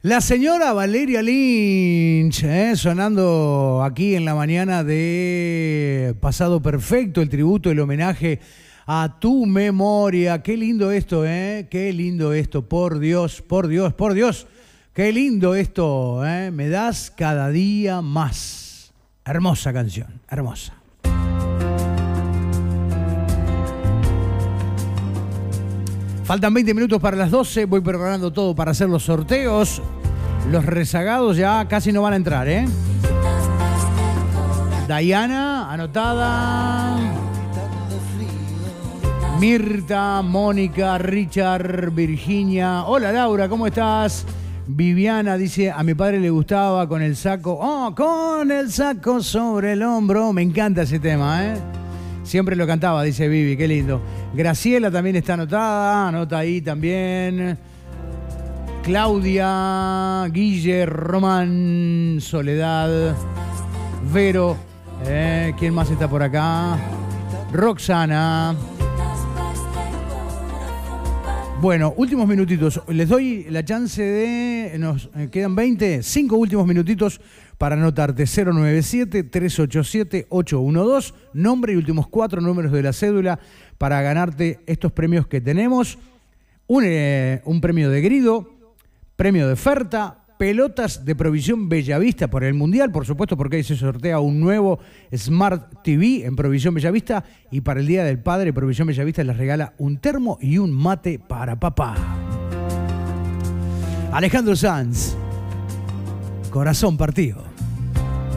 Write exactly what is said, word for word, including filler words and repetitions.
La señora Valeria Lynch, eh, sonando aquí en la mañana de Pasado Perfecto, el tributo, el homenaje a tu memoria. Qué lindo esto, ¿eh? Qué lindo esto, por Dios, por Dios, por Dios. Qué lindo esto, ¿eh? Me das cada día más. Hermosa canción, hermosa. Faltan veinte minutos para las doce, voy preparando todo para hacer los sorteos. Los rezagados ya casi no van a entrar, ¿eh? Diana, anotada. Mirta, Mónica, Richard, Virginia. Hola Laura, ¿cómo estás? Viviana dice, a mi padre le gustaba con el saco. Oh, con el saco sobre el hombro. Me encanta ese tema, ¿eh? Siempre lo cantaba, dice Vivi, qué lindo. Graciela también está anotada, anota ahí también. Claudia, Guille, Román, Soledad, Vero. Eh, ¿Quién más está por acá? Roxana. Bueno, últimos minutitos. Les doy la chance de... Nos quedan veinte, cinco últimos minutitos para anotarte. Cero nueve siete, tres ocho siete, ocho uno dos, nombre y últimos cuatro números de la cédula para ganarte estos premios que tenemos. Un, eh, un premio de Grido, premio de Ferta, pelotas de Provisión Bellavista por el Mundial, por supuesto, porque ahí se sortea un nuevo Smart T V en Provisión Bellavista, y para el Día del Padre, Provisión Bellavista les regala un termo y un mate para papá. Alejandro Sanz, Corazón Partido.